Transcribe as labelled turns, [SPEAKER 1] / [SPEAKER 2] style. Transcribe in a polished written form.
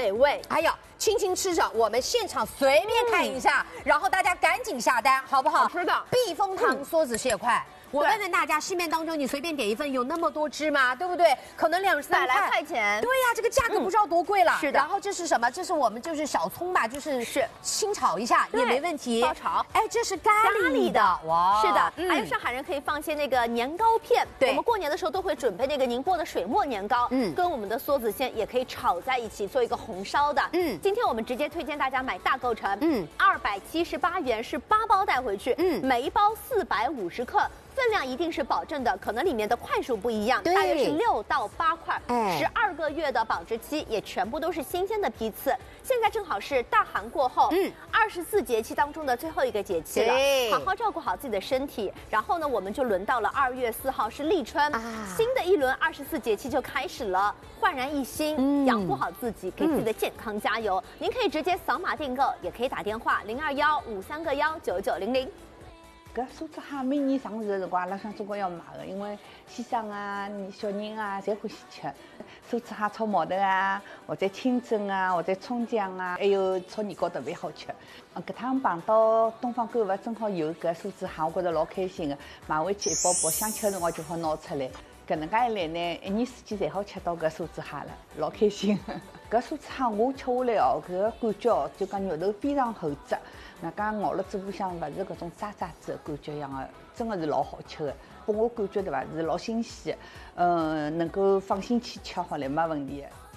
[SPEAKER 1] 美味。
[SPEAKER 2] 哎呀，轻轻吃着，我们现场随便看一下，然后大家赶紧下单，好不好？
[SPEAKER 1] 好吃的
[SPEAKER 2] 避风塘梭子蟹块。我问问大家，市面当中你随便点一份，有那么多只吗？对不对？可能2、3
[SPEAKER 1] 100来块钱。
[SPEAKER 2] 对呀，这个价格不知道多贵了。
[SPEAKER 1] 是的。
[SPEAKER 2] 然后这是什么？这是我们就是小葱吧，就是清炒一下也没问题。
[SPEAKER 1] 爆炒。
[SPEAKER 2] 哎，这是咖喱的，哇！
[SPEAKER 1] 是的，还有上海人可以放些那个年糕片。
[SPEAKER 2] 对，
[SPEAKER 1] 我们过年的时候都会准备那个宁波的水磨年糕，跟我们的梭子馅也可以炒在一起做一个红烧的。今天我们直接推荐大家买大购成，278元是8包带回去，每一包450克。分量一定是保证的，可能里面的块数不一样，大约是6到8块，12个月的保质期，也全部都是新鲜的批次。现在正好是大寒过后，24节气当中的最后一个节气了，好好照顾好自己的身体。然后呢，我们就轮到了2月4号是立春，新的一轮24节气就开始了，焕然一新，养护好自己，给自己的健康加油。您可以直接扫码订购，也可以打电话021-531-9900。
[SPEAKER 3] 搿梭子蟹每年上市的辰光，阿拉想总归要买的，因为先生啊、小人啊，侪欢喜吃。梭子蟹炒毛豆啊，或者清蒸啊，或者葱姜啊，还有炒年糕特别好吃。搿趟碰到东方购物，正好有搿梭子蟹，我觉着老开心的，买回去一包包，想吃的辰光就好拿出来。搿能介一来呢，1年4季侪好吃到搿梭子蟹了，老开心。搿梭子蟹我吃下来哦，搿个感觉哦，就讲肉头非常厚质。那讲咬了嘴巴向，勿是搿种渣渣子的感觉一样的，真的是老好吃的。拨我感觉对伐，是老新鲜的，能够放心去吃好了，没问题的。